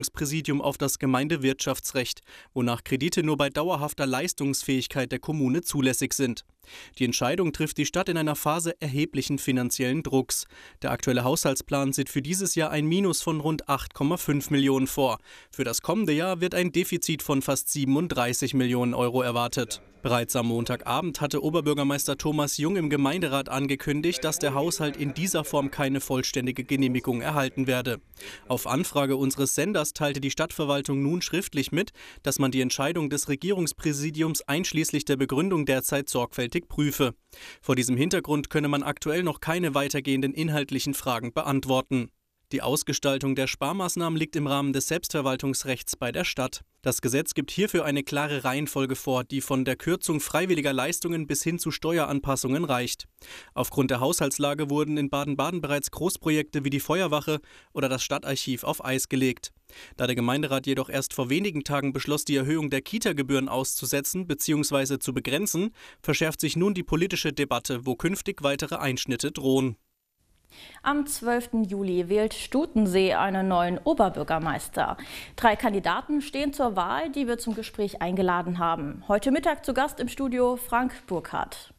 Präsidium auf das Gemeindewirtschaftsrecht, wonach Kredite nur bei dauerhafter Leistungsfähigkeit der Kommune zulässig sind. Die Entscheidung trifft die Stadt in einer Phase erheblichen finanziellen Drucks. Der aktuelle Haushaltsplan sieht für dieses Jahr ein Minus von rund 8,5 Millionen vor. Für das kommende Jahr wird ein Defizit von fast 37 Millionen Euro erwartet. Bereits am Montagabend hatte Oberbürgermeister Thomas Jung im Gemeinderat angekündigt, dass der Haushalt in dieser Form keine vollständige Genehmigung erhalten werde. Auf Anfrage unseres Senders teilte die Stadtverwaltung nun schriftlich mit, dass man die Entscheidung des Regierungspräsidiums einschließlich der Begründung derzeit sorgfältig prüfe. Vor diesem Hintergrund könne man aktuell noch keine weitergehenden inhaltlichen Fragen beantworten. Die Ausgestaltung der Sparmaßnahmen liegt im Rahmen des Selbstverwaltungsrechts bei der Stadt. Das Gesetz gibt hierfür eine klare Reihenfolge vor, die von der Kürzung freiwilliger Leistungen bis hin zu Steueranpassungen reicht. Aufgrund der Haushaltslage wurden in Baden-Baden bereits Großprojekte wie die Feuerwache oder das Stadtarchiv auf Eis gelegt. Da der Gemeinderat jedoch erst vor wenigen Tagen beschloss, die Erhöhung der Kita-Gebühren auszusetzen bzw. zu begrenzen, verschärft sich nun die politische Debatte, wo künftig weitere Einschnitte drohen. Am 12. Juli wählt Stutensee einen neuen Oberbürgermeister. 3 Kandidaten stehen zur Wahl, die wir zum Gespräch eingeladen haben. Heute Mittag zu Gast im Studio Frank Burkhardt.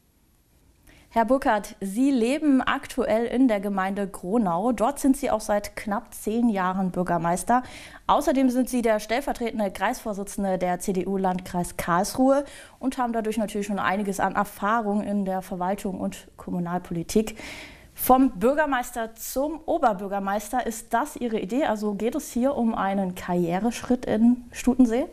Herr Burkhardt, Sie leben aktuell in der Gemeinde Gronau. Dort sind Sie auch seit knapp 10 Jahren Bürgermeister. Außerdem sind Sie der stellvertretende Kreisvorsitzende der CDU-Landkreis Karlsruhe und haben dadurch natürlich schon einiges an Erfahrung in der Verwaltung und Kommunalpolitik. Vom Bürgermeister zum Oberbürgermeister, ist das Ihre Idee? Also geht es hier um einen Karriereschritt in Stutensee?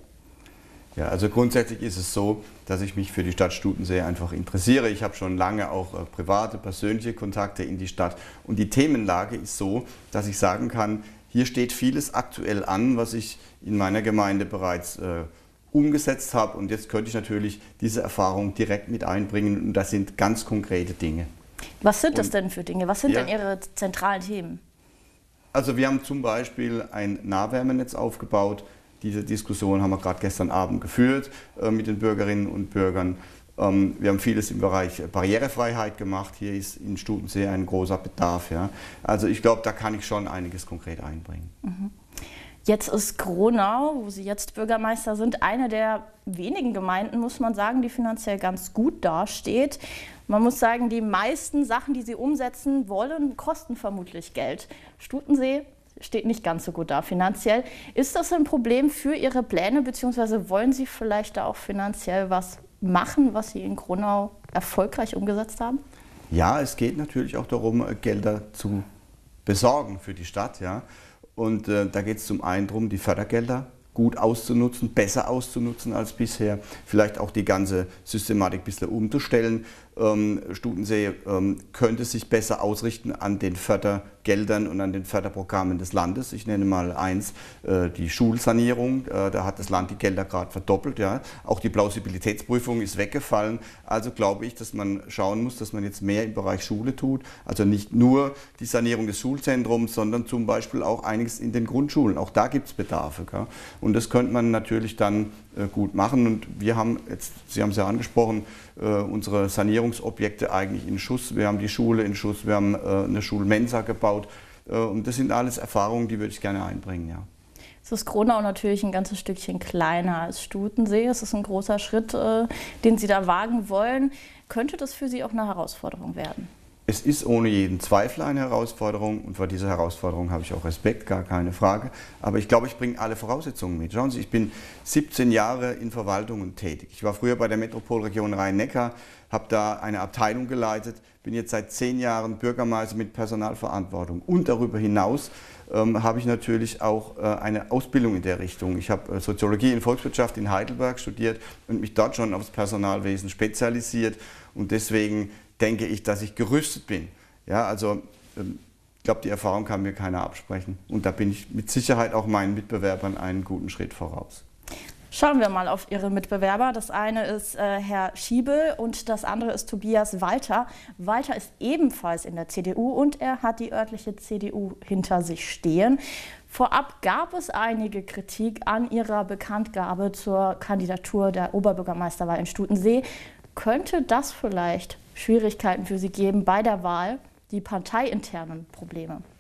Ja, also grundsätzlich ist es so, dass ich mich für die Stadt Stutensee einfach interessiere. Ich habe schon lange auch private, persönliche Kontakte in die Stadt. Und die Themenlage ist so, dass ich sagen kann, hier steht vieles aktuell an, was ich in meiner Gemeinde bereits umgesetzt habe. Und jetzt könnte ich natürlich diese Erfahrung direkt mit einbringen. Und das sind ganz konkrete Dinge. Was sind das denn für Dinge? Was sind denn Ihre zentralen Themen? Also wir haben zum Beispiel ein Nahwärmenetz aufgebaut. Diese Diskussion haben wir gerade gestern Abend geführt mit den Bürgerinnen und Bürgern. Wir haben vieles im Bereich Barrierefreiheit gemacht. Hier ist in Stutensee ein großer Bedarf. Ja. Also ich glaube, da kann ich schon einiges konkret einbringen. Mhm. Jetzt ist Gronau, wo Sie jetzt Bürgermeister sind, eine der wenigen Gemeinden, muss man sagen, die finanziell ganz gut dasteht. Man muss sagen, die meisten Sachen, die Sie umsetzen wollen, kosten vermutlich Geld. Stutensee steht nicht ganz so gut da finanziell. Ist das ein Problem für Ihre Pläne, beziehungsweise wollen Sie vielleicht da auch finanziell was machen, was Sie in Gronau erfolgreich umgesetzt haben? Ja, es geht natürlich auch darum, Gelder zu besorgen für die Stadt. Ja. Und da geht es zum einen darum, die Fördergelder gut auszunutzen, besser auszunutzen als bisher, vielleicht auch die ganze Systematik ein bisschen umzustellen. Stutensee könnte sich besser ausrichten an den Fördergeldern und an den Förderprogrammen des Landes. Ich nenne mal eins, die Schulsanierung. Da hat das Land die Gelder gerade verdoppelt. Ja. Auch die Plausibilitätsprüfung ist weggefallen. Also glaube ich, dass man schauen muss, dass man jetzt mehr im Bereich Schule tut. Also nicht nur die Sanierung des Schulzentrums, sondern zum Beispiel auch einiges in den Grundschulen. Auch da gibt es Bedarfe. Gell. Und das könnte man natürlich dann gut machen. Und wir haben jetzt, Sie haben es ja angesprochen, unsere Sanierungsobjekte eigentlich in Schuss. Wir haben die Schule in Schuss, wir haben eine Schulmensa gebaut. Und das sind alles Erfahrungen, die würde ich gerne einbringen. Ja. Jetzt ist Gronau natürlich ein ganzes Stückchen kleiner als Stutensee. Es ist ein großer Schritt, den Sie da wagen wollen. Könnte das für Sie auch eine Herausforderung werden? Es ist ohne jeden Zweifel eine Herausforderung und vor dieser Herausforderung habe ich auch Respekt, gar keine Frage. Aber ich glaube, ich bringe alle Voraussetzungen mit. Schauen Sie, ich bin 17 Jahre in Verwaltungen tätig. Ich war früher bei der Metropolregion Rhein-Neckar, habe da eine Abteilung geleitet, bin jetzt seit 10 Jahren Bürgermeister mit Personalverantwortung. Und darüber hinaus habe ich natürlich auch eine Ausbildung in der Richtung. Ich habe Soziologie in Volkswirtschaft in Heidelberg studiert und mich dort schon aufs Personalwesen spezialisiert. Und deswegen denke ich, dass ich gerüstet bin. Ja, also ich glaube, die Erfahrung kann mir keiner absprechen. Und da bin ich mit Sicherheit auch meinen Mitbewerbern einen guten Schritt voraus. Schauen wir mal auf Ihre Mitbewerber. Das eine ist Herr Schiebel und das andere ist Tobias Walter. Walter ist ebenfalls in der CDU und er hat die örtliche CDU hinter sich stehen. Vorab gab es einige Kritik an Ihrer Bekanntgabe zur Kandidatur der Oberbürgermeisterwahl in Stutensee. Könnte das vielleicht Schwierigkeiten für Sie geben bei der Wahl, die parteiinternen Probleme?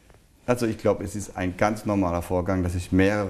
Also ich glaube, es ist ein ganz normaler Vorgang, dass sich mehrere